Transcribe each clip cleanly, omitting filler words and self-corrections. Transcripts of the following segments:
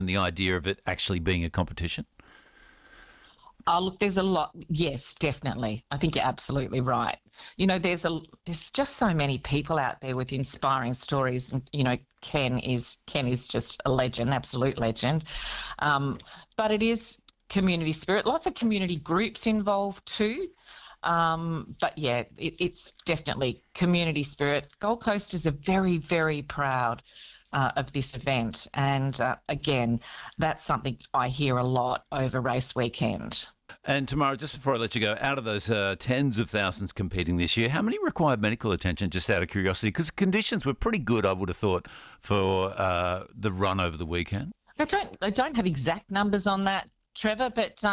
and the idea of it actually being a competition? Oh, look, there's a lot. Yes, definitely. I think you're absolutely right. You know, there's just so many people out there with inspiring stories. And, you know, Ken is just a legend, absolute legend. But it is community spirit. Lots of community groups involved too. But yeah, it's definitely community spirit. Gold Coasters are very, very proud of this event. And again, that's something I hear a lot over race weekend. And Tamara, just before I let you go, out of those tens of thousands competing this year, how many required medical attention, just out of curiosity? Because conditions were pretty good, I would have thought, for the run over the weekend. I don't have exact numbers on that, Trevor, but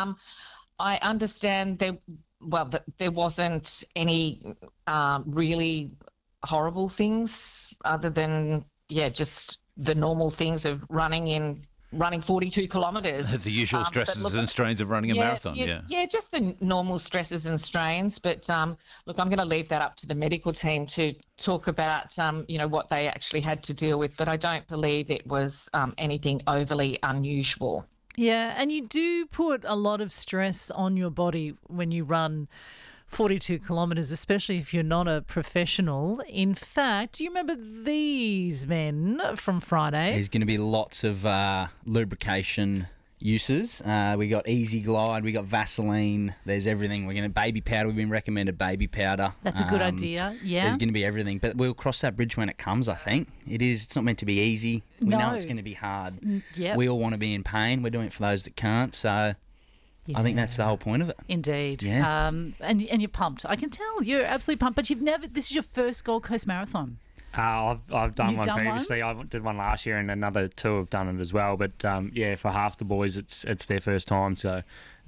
I understand there wasn't any really horrible things other than, just the normal things of running 42 kilometres. The usual stresses and strains of running a marathon, Yeah, just the normal stresses and strains. But look, I'm going to leave that up to the medical team to talk about, what they actually had to deal with. But I don't believe it was anything overly unusual. Yeah, and you do put a lot of stress on your body when you run 42 kilometres, especially if you're not a professional. In fact, do you remember these men from Friday? There's going to be lots of lubrication uses. We got Easy Glide, we got Vaseline, there's everything. We're going to baby powder. We've been recommended baby powder. That's a good idea, yeah. There's going to be everything, but we'll cross that bridge when it comes, I think. It's not meant to be easy. We know it's going to be hard. Yep. We all want to be in pain. We're doing it for those that can't, so... Yeah. I think that's the whole point of it. Indeed. Yeah. And you're pumped. I can tell you're absolutely pumped, but this is your first Gold Coast Marathon. I've done one previously. I did one last year, and another two have done it as well. But for half the boys, it's their first time. So,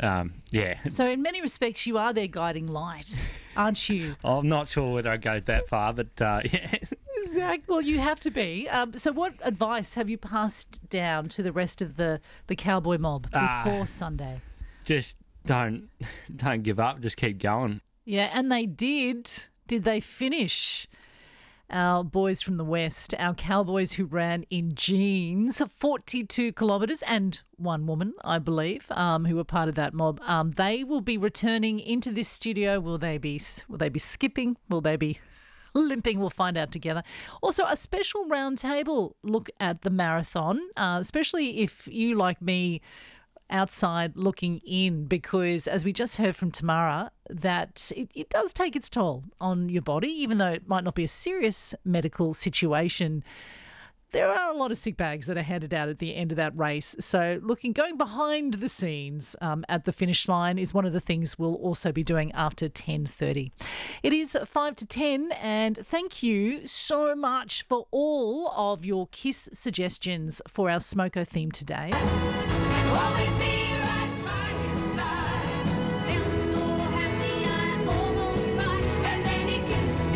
So in many respects, you are their guiding light, aren't you? I'm not sure whether I go that far, but yeah. Exactly. Well, you have to be. So what advice have you passed down to the rest of the cowboy mob before Sunday? Just don't give up. Just keep going. Yeah, and they did. Did they finish? Our boys from the West, our cowboys who ran in jeans, 42 kilometres, and one woman, I believe, who were part of that mob. They will be returning into this studio. Will they be skipping? Will they be limping? We'll find out together. Also, a special roundtable look at the marathon, especially if you, like me, outside looking in, because as we just heard from Tamara, that it does take its toll on your body, even though it might not be a serious medical situation. There are a lot of sick bags that are handed out at the end of that race. So going behind the scenes at the finish line is one of the things we'll also be doing after 10:30. It is 5 to 10, and thank you so much for all of your KISS suggestions for our Smoko theme today. Always be right by his side. Felt so happy I almost cried, and then he kissed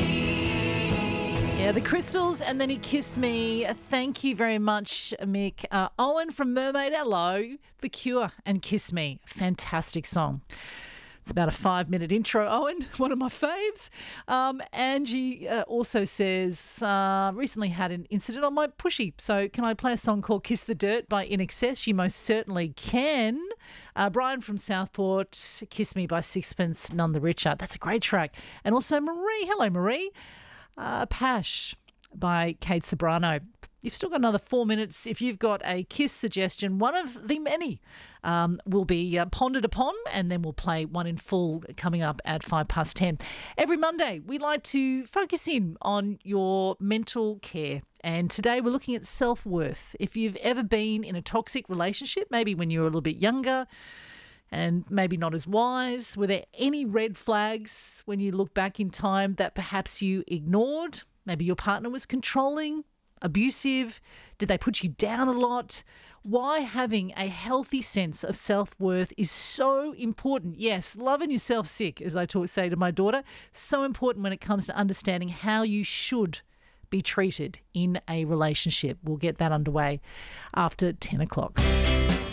me. Yeah, the Crystals, and then he kissed me. Thank you very much, Mick. Owen from Mermaid, hello. The Cure and Kiss Me. Fantastic song. It's about a 5-minute intro, Owen, one of my faves. Angie also says, recently had an incident on my pushy, so can I play a song called Kiss the Dirt by In Excess? You most certainly can. Brian from Southport, Kiss Me by Sixpence, None the Richer. That's a great track. And also Marie. Hello, Marie. Pash by Kate Sobrano. You've still got another 4 minutes. If you've got a KISS suggestion, one of the many will be pondered upon, and then we'll play one in full coming up at 10:05. Every Monday, we like to focus in on your mental care. And today we're looking at self-worth. If you've ever been in a toxic relationship, maybe when you were a little bit younger and maybe not as wise, were there any red flags when you look back in time that perhaps you ignored? Maybe your partner was controlling, abusive? Did they put you down a lot? Why having a healthy sense of self-worth is so important. Yes, loving yourself sick, as I say to my daughter, so important when it comes to understanding how you should be treated in a relationship. We'll get that underway after 10 o'clock.